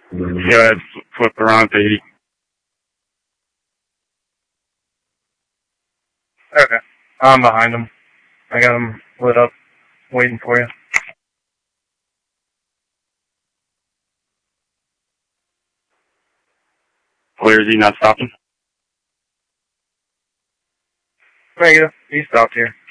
Yeah, it's flipped around to 80. Okay. I'm behind him. I got him lit up, waiting for you. Where is he not stopping? There you go. He stopped here.